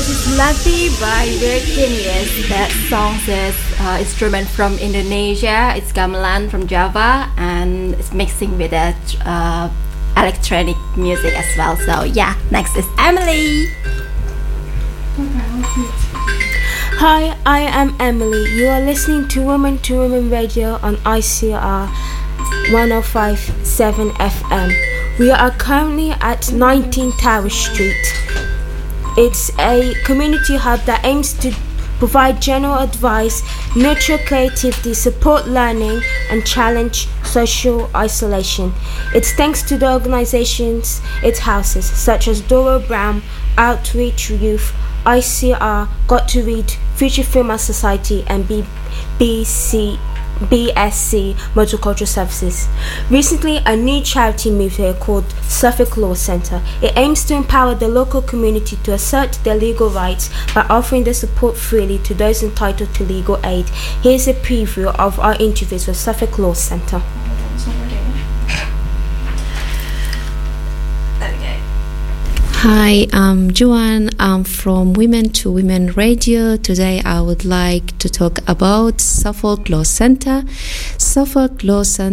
this is Lati by Virginius. That song is instrument from Indonesia. It's gamelan from Java, and it's mixing with that electronic music as well. So yeah, next is Emily. Hi, I am Emily. You are listening to Woman Radio on ICR 105.7 FM. We are currently at 19 Tower Street. It's a community hub that aims to provide general advice, nurture creativity, support learning, and challenge social isolation. It's thanks to the organizations it houses, such as Doro Brown, Outreach Youth, ICR, Got to Read, Future Female Society, and BSC Multicultural Services. Recently, a new charity moved here called Suffolk Law Centre. It aims to empower the local community to assert their legal rights by offering their support freely to those entitled to legal aid. Here's a preview of our interviews with Suffolk Law Centre. Hi, I'm Joanne. I'm from Women to Women Radio. Today I would like to talk about Suffolk Law Centre. Suffolk Law Centre